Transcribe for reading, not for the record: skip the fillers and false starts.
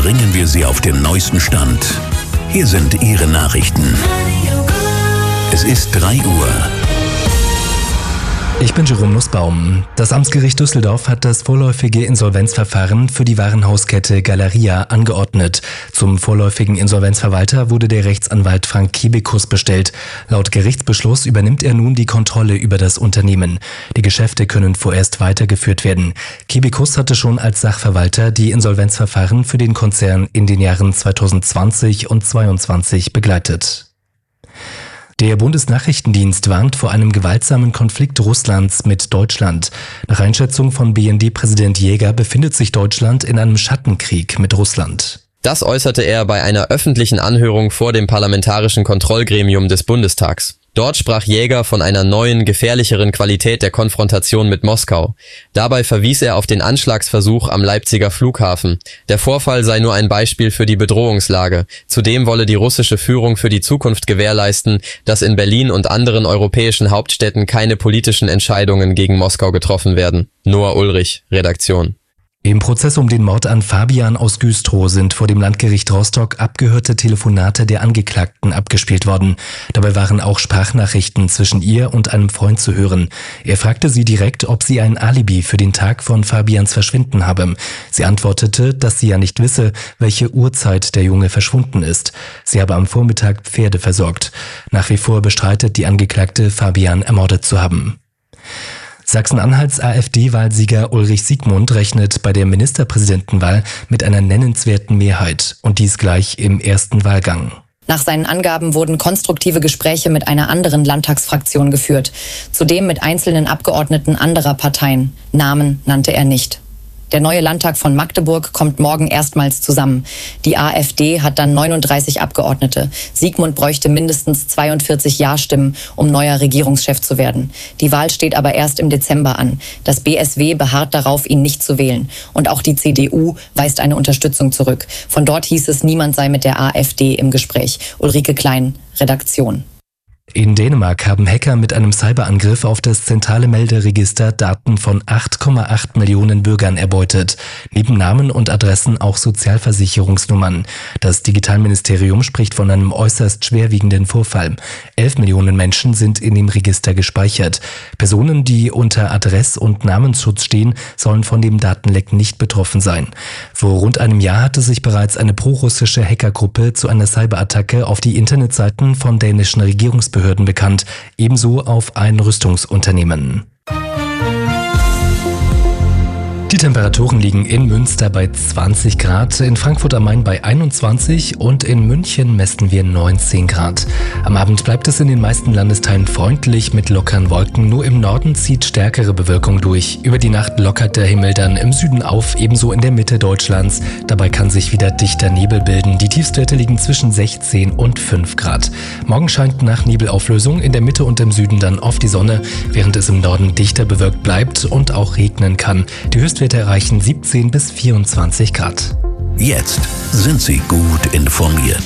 bringen wir Sie auf den neuesten Stand. Hier sind Ihre Nachrichten. Es ist 3 Uhr. Ich bin Jerome Nussbaum. Das Amtsgericht Düsseldorf hat das vorläufige Insolvenzverfahren für die Warenhauskette Galeria angeordnet. Zum vorläufigen Insolvenzverwalter wurde der Rechtsanwalt Frank Kebekus bestellt. Laut Gerichtsbeschluss übernimmt er nun die Kontrolle über das Unternehmen. Die Geschäfte können vorerst weitergeführt werden. Kebekus hatte schon als Sachverwalter die Insolvenzverfahren für den Konzern in den Jahren 2020 und 2022 begleitet. Der Bundesnachrichtendienst warnt vor einem gewaltsamen Konflikt Russlands mit Deutschland. Nach Einschätzung von BND-Präsident Jäger befindet sich Deutschland in einem Schattenkrieg mit Russland. Das äußerte er bei einer öffentlichen Anhörung vor dem Parlamentarischen Kontrollgremium des Bundestags. Dort sprach Jäger von einer neuen, gefährlicheren Qualität der Konfrontation mit Moskau. Dabei verwies er auf den Anschlagsversuch am Leipziger Flughafen. Der Vorfall sei nur ein Beispiel für die Bedrohungslage. Zudem wolle die russische Führung für die Zukunft gewährleisten, dass in Berlin und anderen europäischen Hauptstädten keine politischen Entscheidungen gegen Moskau getroffen werden. Noah Ulrich, Redaktion. Im Prozess um den Mord an Fabian aus Güstrow sind vor dem Landgericht Rostock abgehörte Telefonate der Angeklagten abgespielt worden. Dabei waren auch Sprachnachrichten zwischen ihr und einem Freund zu hören. Er fragte sie direkt, ob sie ein Alibi für den Tag von Fabians Verschwinden habe. Sie antwortete, dass sie ja nicht wisse, welche Uhrzeit der Junge verschwunden ist. Sie habe am Vormittag Pferde versorgt. Nach wie vor bestreitet die Angeklagte, Fabian ermordet zu haben. Sachsen-Anhalts AfD-Wahlsieger Ulrich Siegmund rechnet bei der Ministerpräsidentenwahl mit einer nennenswerten Mehrheit und dies gleich im ersten Wahlgang. Nach seinen Angaben wurden konstruktive Gespräche mit einer anderen Landtagsfraktion geführt, zudem mit einzelnen Abgeordneten anderer Parteien. Namen nannte er nicht. Der neue Landtag von Magdeburg kommt morgen erstmals zusammen. Die AfD hat dann 39 Abgeordnete. Siegmund bräuchte mindestens 42 Ja-Stimmen, um neuer Regierungschef zu werden. Die Wahl steht aber erst im Dezember an. Das BSW beharrt darauf, ihn nicht zu wählen. Und auch die CDU weist eine Unterstützung zurück. Von dort hieß es, niemand sei mit der AfD im Gespräch. Ulrike Klein, Redaktion. In Dänemark haben Hacker mit einem Cyberangriff auf das zentrale Melderegister Daten von 8,8 Millionen Bürgern erbeutet. Neben Namen und Adressen auch Sozialversicherungsnummern. Das Digitalministerium spricht von einem äußerst schwerwiegenden Vorfall. 11 Millionen Menschen sind in dem Register gespeichert. Personen, die unter Adress- und Namensschutz stehen, sollen von dem Datenleck nicht betroffen sein. Vor rund einem Jahr hatte sich bereits eine prorussische Hackergruppe zu einer Cyberattacke auf die Internetseiten von dänischen Regierungsbehörden bekannt, ebenso auf ein Rüstungsunternehmen. Die Temperaturen liegen in Münster bei 20 Grad, in Frankfurt am Main bei 21 und in München messen wir 19 Grad. Am Abend bleibt es in den meisten Landesteilen freundlich mit lockeren Wolken, nur im Norden zieht stärkere Bewölkung durch. Über die Nacht lockert der Himmel dann im Süden auf, ebenso in der Mitte Deutschlands. Dabei kann sich wieder dichter Nebel bilden. Die Tiefstwerte liegen zwischen 16 und 5 Grad. Morgen scheint nach Nebelauflösung in der Mitte und im Süden dann oft die Sonne, während es im Norden dichter bewölkt bleibt und auch regnen kann. Die Höchstwerte erreichen 17 bis 24 Grad. Jetzt sind Sie gut informiert.